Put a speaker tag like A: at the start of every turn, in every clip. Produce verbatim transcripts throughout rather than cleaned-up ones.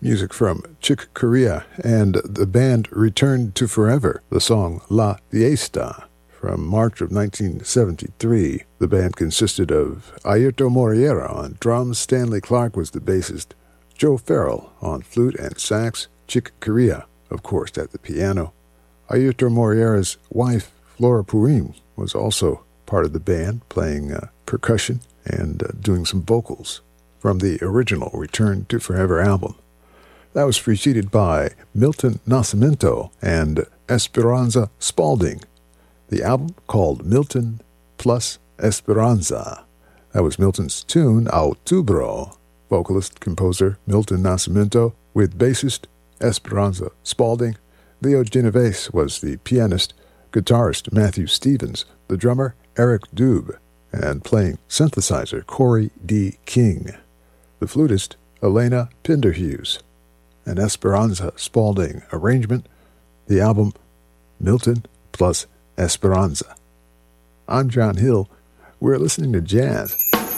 A: music from Chick Corea and the band Returned to Forever, the song La Fiesta from March of nineteen seventy-three. The band consisted of Airto Moreira on drums, Stanley Clark was the bassist, Joe Farrell on flute and sax, Chick Corea, of course, at the piano. Airto Moreira's wife, Flora Purim, was also part of the band, playing uh, percussion and uh, doing some vocals from the original Return to Forever album. That was preceded by Milton Nascimento and Esperanza Spalding. The album called Milton plus Esperanza. That was Milton's tune, Outubro. Vocalist, composer Milton Nascimento with bassist Esperanza Spalding. Leo Genovese was the pianist, guitarist Matthew Stevens, the drummer Eric Dube, and playing synthesizer Corey D. King. The flutist Elena Pinderhughes. An Esperanza Spalding arrangement. The album Milton plus Esperanza. I'm John Hill. We're listening to jazz.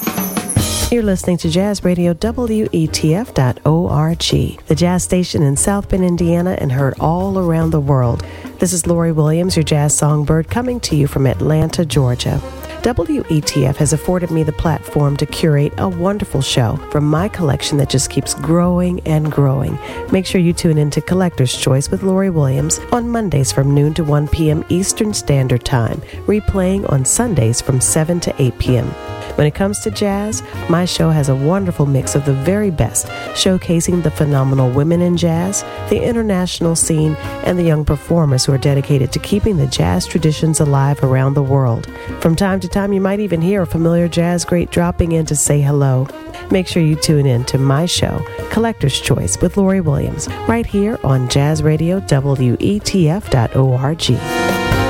B: You're listening to Jazz Radio W E T F dot org, the jazz station in South Bend, Indiana, and heard all around the world. This is Lori Williams, your jazz songbird, coming to you from Atlanta, Georgia. W E T F has afforded me the platform to curate a wonderful show from my collection that just keeps growing and growing. Make sure you tune in to Collector's Choice with Lori Williams on Mondays from noon to one p.m. Eastern Standard Time, replaying on Sundays from seven to eight p.m. When it comes to jazz, my show has a wonderful mix of the very best, showcasing the phenomenal women in jazz, the international scene, and the young performers who are dedicated to keeping the jazz traditions alive around the world. From time to time, you might even hear a familiar jazz great dropping in to say hello. Make sure you tune in to my show, Collector's Choice with Lori Williams, right here on Jazz Radio W E T F dot org.